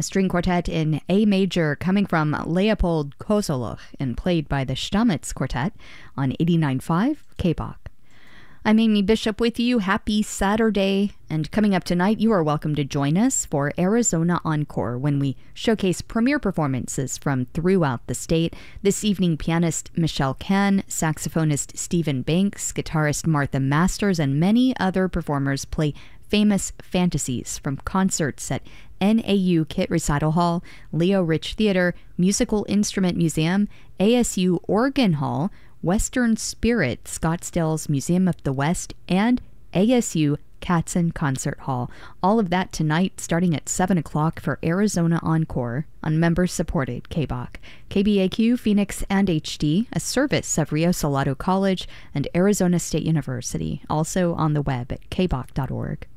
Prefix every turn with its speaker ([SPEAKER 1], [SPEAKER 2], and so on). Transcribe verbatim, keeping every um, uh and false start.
[SPEAKER 1] a string quartet in A major coming from Leopold Kozeluch and played by the Stamitz Quartet on eighty-nine point five K B O C. I'm Amy Bishop with you. Happy Saturday. And coming up tonight, you are welcome to join us for Arizona Encore when we showcase premier performances from throughout the state. This evening, pianist Michelle Kahn, saxophonist Stephen Banks, guitarist Martha Masters, and many other performers play famous fantasies from concerts at N A U Kit Recital Hall, Leo Rich Theater, Musical Instrument Museum, A S U Organ Hall, Western Spirit, Scottsdale's Museum of the West, and A S U Katzen Concert Hall. All of that tonight starting at seven o'clock for Arizona Encore on member-supported K B O C. K B A Q, Phoenix, and H D, a service of Rio Salado College and Arizona State University, also on the web at k b o c dot org.